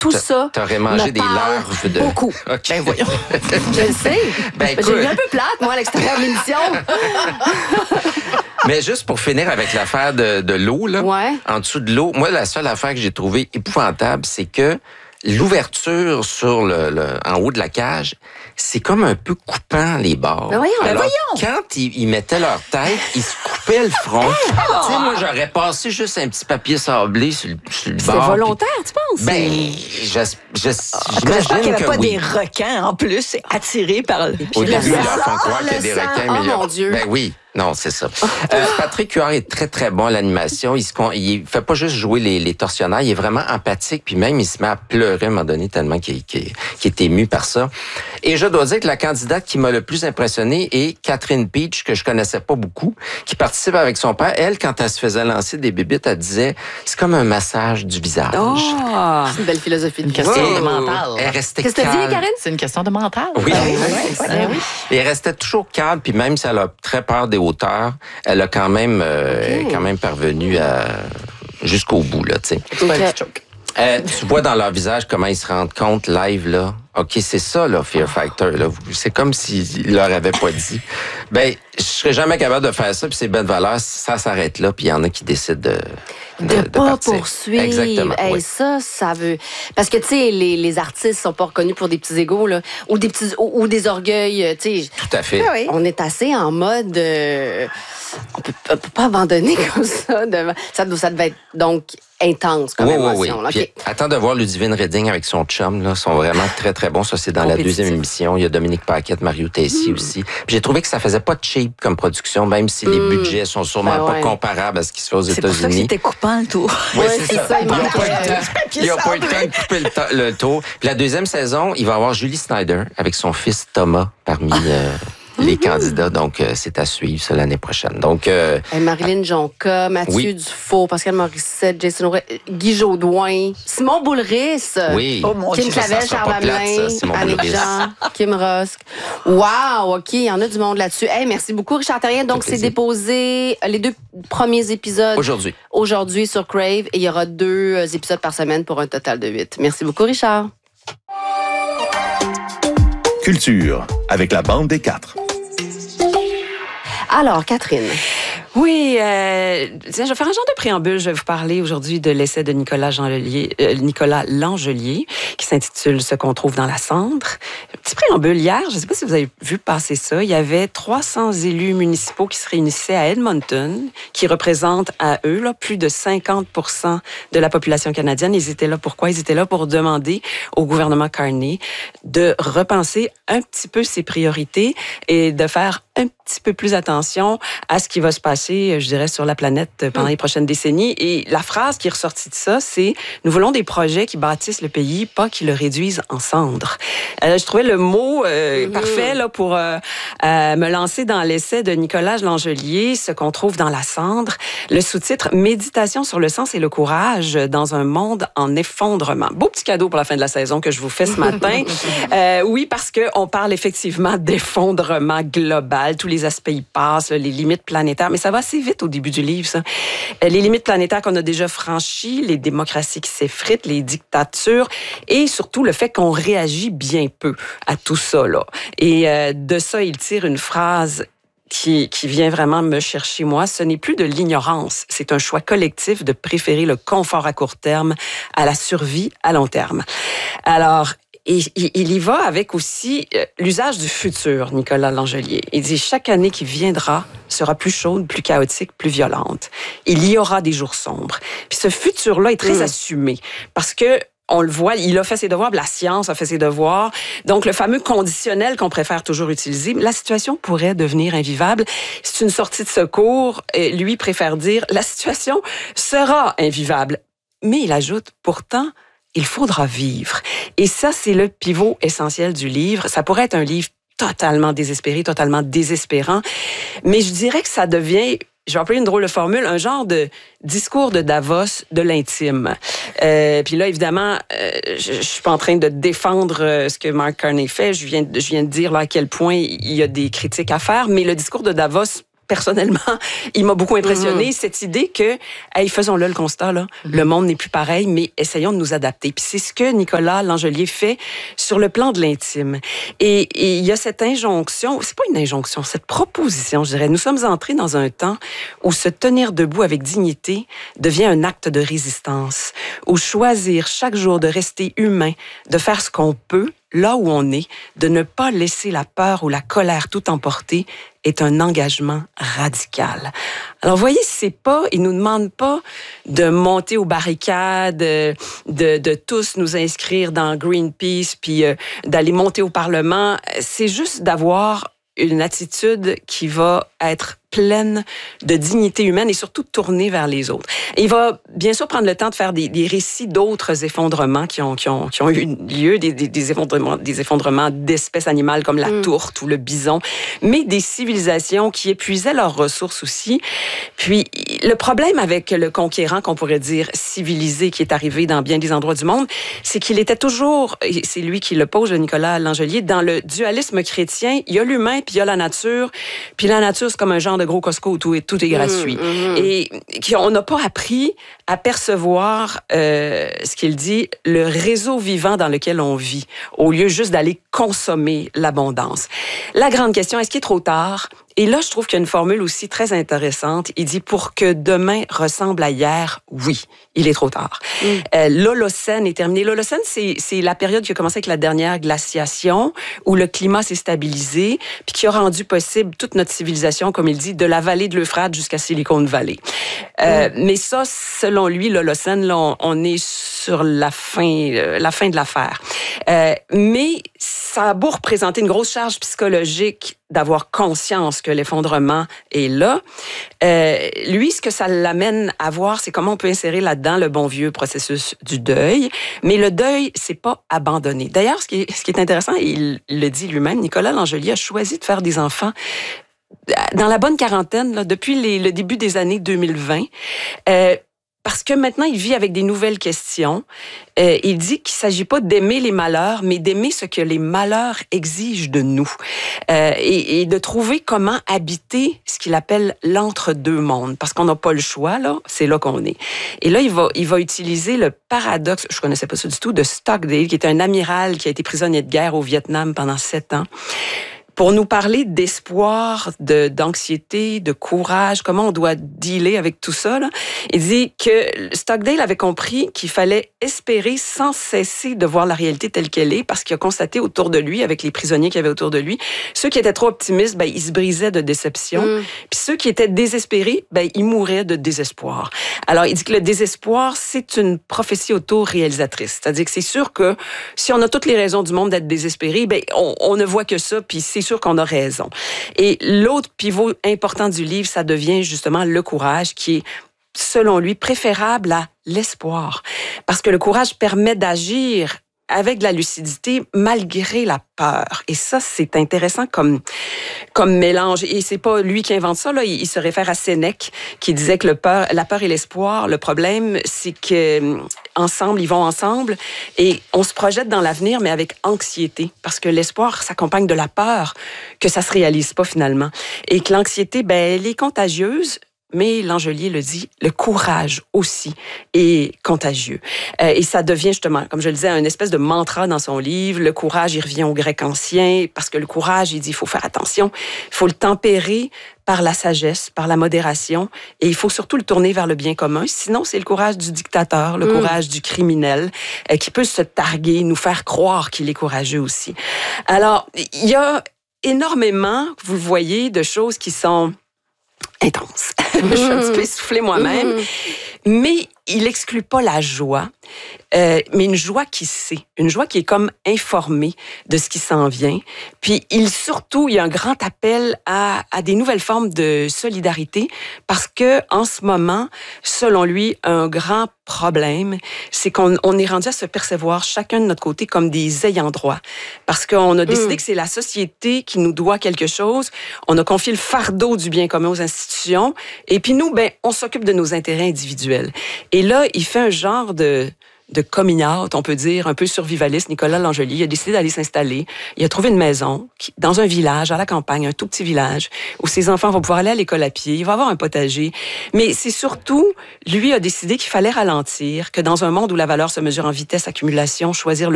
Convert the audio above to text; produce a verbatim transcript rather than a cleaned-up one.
tout ça. T'aurais mangé des larves de. Beaucoup. Okay. Ben voyons. Je le sais. Ben, écoute... J'ai eu un peu plate, moi, à l'extérieur de l'émission. Mais juste pour finir avec l'affaire de, de l'eau, là, ouais. en dessous de l'eau, moi, la seule affaire que j'ai trouvée épouvantable, c'est que l'ouverture sur le, le en haut de la cage, c'est comme un peu coupant les bords. Ben voyons, Alors, ben voyons. quand ils, ils mettaient leur tête, ils se coupaient le front. Hey, oh. Tu sais, moi, j'aurais passé juste un petit papier sablé sur le, sur le bord. C'est volontaire, puis... tu penses? Ben, je, je, ah, j'imagine qu'il n'y avait pas oui. des requins, en plus, attirés par le... Au début, ils leur font croire qu'il y a des requins, oh, mais mon Dieu. Ben oui. Non, c'est ça. Euh, Patrick Huard est très, très bon à l'animation. Il se il fait pas juste jouer les, les tortionnaires, il est vraiment empathique, puis même il se met à pleurer à un moment donné tellement qu'il, qu'il, qu'il est ému par ça. Et je dois dire que la candidate qui m'a le plus impressionné est Catherine Peach, que je connaissais pas beaucoup, qui participe avec son père. Elle, quand elle se faisait lancer des bébites, elle disait, c'est comme un massage du visage. Oh, c'est une belle philosophie. Une question oh, de mental. Elle restait Qu'est-ce que tu dis, Karine? C'est une question de mental. Oui. oui, oui, oui, oui. oui. Et elle restait toujours calme, puis même si elle a très peur des hauteurs, elle a quand même, euh, okay. quand même parvenu à, jusqu'au bout, là, tu sais. Okay. Euh, tu vois dans leur visage comment ils se rendent compte live, là. OK, c'est ça, là, Fear Factor, là. C'est comme s'ils leur avaient pas dit. Ben, je serais jamais capable de faire ça, puis c'est bonne valeur. Ça s'arrête là, puis il y en a qui décident de... De, de, de pas partir. Poursuivre. Exactement. Hey, oui. Ça, ça veut. Parce que, tu sais, les, les artistes sont pas reconnus pour des petits égos, là, ou des petits, ou, ou des orgueils, tu sais. Tout à fait. Ah oui. On est assez en mode. Euh, on peut, on peut pas abandonner comme ça. Devant. Ça, ça devait être donc intense comme oui, émotion. Oui, oui, oui. Okay. Attends de voir Ludivine Redding avec son chum, là, sont vraiment très, très bons. Ça, c'est dans la deuxième émission. Il y a Dominique Paquette, Mario Tessier mm. aussi. Puis j'ai trouvé que ça faisait pas cheap comme production, même si mm. les budgets sont sûrement ben pas ouais. comparables à ce qui se fait aux États-Unis. C'est pour ça que c'était coupant, le tour. Oui, ouais, c'est, c'est ça. ça. Ils n'ont pas, pas eu le temps de couper le, to- le tour. Puis la deuxième saison, il va y avoir Julie Snyder avec son fils Thomas parmi... Euh, les mm-hmm. candidats, donc euh, c'est à suivre ça l'année prochaine. Donc euh, hey, Marilyn Jonca, Mathieu oui. Dufault, Pascal Morissette, Jason Auray, Guy Jodoin, Simon Boulris, oui. oh, Kim Clavel, Charles Hamelin, Annick Jean, Kim Rosk. Wow, OK, il y en a du monde là-dessus. Hey, merci beaucoup, Richard Therrien. Donc, c'est déposé les deux premiers épisodes aujourd'hui. Aujourd'hui sur Crave et il y aura deux épisodes par semaine pour un total de huit. Merci beaucoup, Richard. Culture, avec la bande des quatre. Alors, Catherine. Oui, euh, tiens, je vais faire un genre de préambule. Je vais vous parler aujourd'hui de l'essai de Nicolas, Jean-Lelier, euh, Nicolas Langelier, qui s'intitule « Ce qu'on trouve dans la cendre ». Petit préambule, hier, je ne sais pas si vous avez vu passer ça, il y avait trois cents élus municipaux qui se réunissaient à Edmonton, qui représentent à eux là, plus de cinquante pour cent de la population canadienne. Ils étaient là pourquoi? Ils étaient là pour demander au gouvernement Carney de repenser un petit peu ses priorités et de faire un petit peu plus attention à ce qui va se passer, je dirais, sur la planète pendant les prochaines décennies. Et la phrase qui est ressortie de ça, c'est « Nous voulons des projets qui bâtissent le pays, pas qui le réduisent en cendres. Euh, » Je trouvais le mot euh, mmh. parfait là, pour euh, euh, me lancer dans l'essai de Nicolas Langelier, « Ce qu'on trouve dans la cendre ». Le sous-titre « Méditation sur le sens et le courage dans un monde en effondrement ». Beau petit cadeau pour la fin de la saison que je vous fais ce matin. euh, oui, parce qu'on parle effectivement d'effondrement global. Tous les aspects y passent, les limites planétaires. Mais ça va assez vite au début du livre, ça. Les limites planétaires qu'on a déjà franchies, les démocraties qui s'effritent, les dictatures et surtout le fait qu'on réagit bien peu à tout ça, là. Et euh, de ça, il tire une phrase Qui, qui vient vraiment me chercher, moi. Ce n'est plus de l'ignorance. C'est un choix collectif de préférer le confort à court terme à la survie à long terme. Alors, Et il y va avec aussi l'usage du futur, Nicolas Langelier. Il dit « Chaque année qui viendra sera plus chaude, plus chaotique, plus violente. Il y aura des jours sombres. » Puis ce futur-là est très mmh. assumé parce que on le voit, il a fait ses devoirs, la science a fait ses devoirs. Donc, le fameux conditionnel qu'on préfère toujours utiliser, la situation pourrait devenir invivable. C'est une sortie de secours. Lui préfère dire « La situation sera invivable. » Mais il ajoute « Pourtant, il faudra vivre. » Et ça, c'est le pivot essentiel du livre. Ça pourrait être un livre totalement désespéré, totalement désespérant, mais je dirais que ça devient, je vais employer une drôle de formule, un genre de discours de Davos de l'intime. Euh, puis là, évidemment, euh, je, je suis pas en train de défendre euh, ce que Mark Carney fait. Je viens, je viens de dire là à quel point il y a des critiques à faire, mais le discours de Davos personnellement, il m'a beaucoup impressionné, mmh. cette idée que, hey, faisons-le le constat, là, mmh. le monde n'est plus pareil, mais essayons de nous adapter. Puis c'est ce que Nicolas Langelier fait sur le plan de l'intime. Et, et il y a cette injonction, c'est pas une injonction, cette proposition, je dirais. Nous sommes entrés dans un temps où se tenir debout avec dignité devient un acte de résistance, où choisir chaque jour de rester humain, de faire ce qu'on peut, là où on est, de ne pas laisser la peur ou la colère tout emporter, est un engagement radical. Alors, vous voyez, c'est pas, il nous demande pas de monter aux barricades, de, de tous nous inscrire dans Greenpeace, puis euh, d'aller monter au Parlement. C'est juste d'avoir une attitude qui va être pleine de dignité humaine et surtout tournée vers les autres. Et il va bien sûr prendre le temps de faire des, des récits d'autres effondrements qui ont, qui ont, qui ont eu lieu, des, des, des effondrements, des effondrements d'espèces animales comme la mm. tourte ou le bison, mais des civilisations qui épuisaient leurs ressources aussi. Puis le problème avec le conquérant, qu'on pourrait dire civilisé, qui est arrivé dans bien des endroits du monde, c'est qu'il était toujours, et c'est lui qui le pose, Nicolas Langelier, dans le dualisme chrétien, il y a l'humain puis il y a la nature, puis la nature c'est comme un genre de gros Costco où tout est, tout est gratuit. Mmh, mmh. Et on n'a pas appris à percevoir euh, ce qu'il dit, le réseau vivant dans lequel on vit, au lieu juste d'aller consommer l'abondance. La grande question, est-ce qu'il est trop tard? Et là, je trouve qu'il y a une formule aussi très intéressante. Il dit, pour que demain ressemble à hier, oui, il est trop tard. Mm. Euh, L'Holocène est terminé. L'Holocène, c'est, c'est la période qui a commencé avec la dernière glaciation, où le climat s'est stabilisé, puis qui a rendu possible toute notre civilisation, comme il dit, de la vallée de l'Euphrate jusqu'à Silicon Valley. Euh, mm. Mais ça, selon lui, l'Holocène, là, on, on est sur la fin, euh, la fin de l'affaire. Euh, mais ça a beau représenter une grosse charge psychologique d'avoir conscience que l'effondrement est là. Euh, lui, ce que ça l'amène à voir, c'est comment on peut insérer là-dedans le bon vieux processus du deuil. Mais le deuil, c'est pas abandonné. D'ailleurs, ce qui est, ce qui est intéressant, et il le dit lui-même, Nicolas Langelier a choisi de faire des enfants dans la bonne quarantaine, là, depuis les, le début des années deux mille vingt. Euh, Parce que maintenant, il vit avec des nouvelles questions. Euh, il dit qu'il ne s'agit pas d'aimer les malheurs, mais d'aimer ce que les malheurs exigent de nous. Euh, et, et de trouver comment habiter ce qu'il appelle l'entre-deux-mondes. Parce qu'on n'a pas le choix, là. C'est là qu'on est. Et là, il va, il va utiliser le paradoxe, je ne connaissais pas ça du tout, de Stockdale, qui est un amiral qui a été prisonnier de guerre au Vietnam pendant sept ans. Pour nous parler d'espoir, de, d'anxiété, de courage, comment on doit dealer avec tout ça, là. Il dit que Stockdale avait compris qu'il fallait espérer sans cesser de voir la réalité telle qu'elle est, parce qu'il a constaté autour de lui, avec les prisonniers qu'il y avait autour de lui, ceux qui étaient trop optimistes, ben, ils se brisaient de déception. Mm. Puis ceux qui étaient désespérés, ben, ils mouraient de désespoir. Alors, il dit que le désespoir, c'est une prophétie auto-réalisatrice. C'est-à-dire que c'est sûr que si on a toutes les raisons du monde d'être désespéré, ben, on, on ne voit que ça, puis c'est sûr qu'on a raison. Et l'autre pivot important du livre, ça devient justement le courage, qui est, selon lui, préférable à l'espoir. Parce que le courage permet d'agir avec de la lucidité malgré la peur. Et ça, c'est intéressant comme, comme mélange. Et c'est pas lui qui invente ça, là. Il, il se réfère à Sénèque, qui disait que le peur, la peur et l'espoir, le problème, c'est que ensemble, ils vont ensemble et on se projette dans l'avenir, mais avec anxiété. Parce que l'espoir s'accompagne de la peur que ça se réalise pas finalement. Et que l'anxiété, ben, elle est contagieuse. Mais Langelier le dit, le courage aussi est contagieux. Euh, et ça devient justement, comme je le disais, une espèce de mantra dans son livre. Le courage, il revient au grec ancien, parce que le courage, il dit, il faut faire attention, il faut le tempérer par la sagesse, par la modération, et il faut surtout le tourner vers le bien commun. Sinon, c'est le courage du dictateur, le mmh. courage du criminel, euh, qui peut se targuer, nous faire croire qu'il est courageux aussi. Alors, il y a énormément, vous le voyez, de choses qui sont intense. Mmh. Je suis un petit peu essoufflée moi-même. Mmh. Mais il exclut pas la joie, euh, mais une joie qui sait, une joie qui est comme informée de ce qui s'en vient. Puis il surtout, il y a un grand appel à, à des nouvelles formes de solidarité, parce que en ce moment, selon lui, un grand problème, c'est qu'on on est rendu à se percevoir chacun de notre côté comme des ayants droit, parce qu'on a décidé mmh. que c'est la société qui nous doit quelque chose. On a confié le fardeau du bien commun aux institutions, et puis nous, ben, on s'occupe de nos intérêts individuels. Et là, il fait un genre de de coming out, on peut dire, un peu survivaliste, Nicolas Langelier, il a décidé d'aller s'installer. Il a trouvé une maison qui, dans un village, à la campagne, un tout petit village, où ses enfants vont pouvoir aller à l'école à pied, il va avoir un potager. Mais c'est surtout, lui a décidé qu'il fallait ralentir, que dans un monde où la valeur se mesure en vitesse, accumulation, choisir le